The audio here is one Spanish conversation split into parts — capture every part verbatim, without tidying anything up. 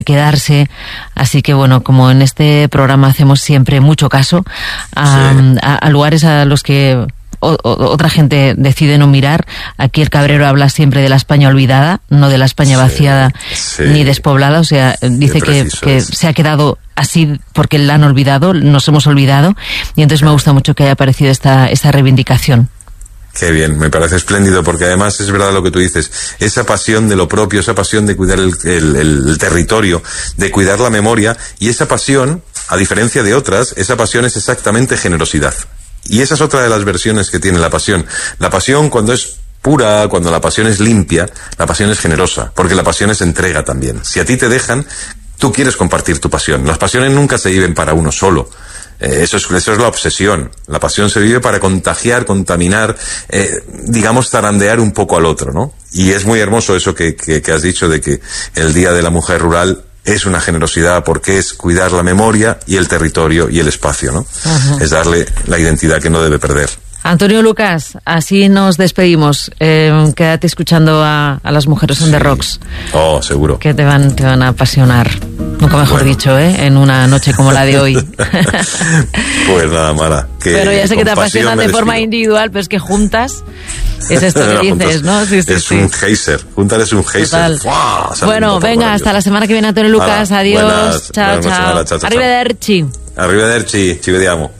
quedarse, así que bueno, como en este programa hacemos siempre mucho caso a, sí. a, a lugares a los que o, o, otra gente decide no mirar. Aquí el Cabrero habla siempre de la España olvidada, no de la España sí, vaciada sí. ni despoblada, o sea, dice que, que se ha quedado así porque la han olvidado, nos hemos olvidado, y entonces me gusta mucho que haya aparecido esta, esta reivindicación. Qué bien, me parece espléndido, porque además es verdad lo que tú dices, esa pasión de lo propio, esa pasión de cuidar el, el, el territorio, de cuidar la memoria, y esa pasión, a diferencia de otras, esa pasión es exactamente generosidad. Y esa es otra de las versiones que tiene la pasión. La pasión, cuando es pura, cuando la pasión es limpia, la pasión es generosa, porque la pasión es entrega también. Si a ti te dejan, tú quieres compartir tu pasión. Las pasiones nunca se viven para uno solo. Eh, eso es, eso es la obsesión. La pasión se vive para contagiar, contaminar, eh, digamos, zarandear un poco al otro, ¿no? Y es muy hermoso eso que, que, que has dicho, de que el Día de la Mujer Rural es una generosidad, porque es cuidar la memoria y el territorio y el espacio, ¿no? Uh-huh. Es darle la identidad que no debe perder. Antonio Lucas, así nos despedimos. Eh, quédate escuchando a, a las mujeres on sí. the rocks. Oh, seguro. Que te van, te van a apasionar. Nunca mejor bueno. dicho, ¿eh? En una noche como la de hoy. Pues nada, Mara. Que pero ya sé que te apasionan de forma individual, pero es que juntas es esto que no, dices, ¿no? Sí, sí, es sí. un geyser. Juntar es un geyser. Wow, bueno, venga, hasta la semana que viene, Antonio Lucas. Mara, adiós. Buenas, chao, buenas chao. Mara, chao, chao. Arrivederci. Arrivederci. Ci vediamo.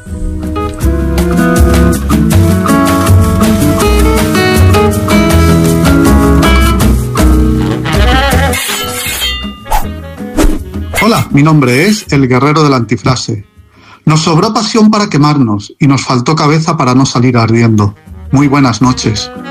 Hola, mi nombre es el guerrero de la antifrase. Nos sobró pasión para quemarnos y nos faltó cabeza para no salir ardiendo. Muy buenas noches.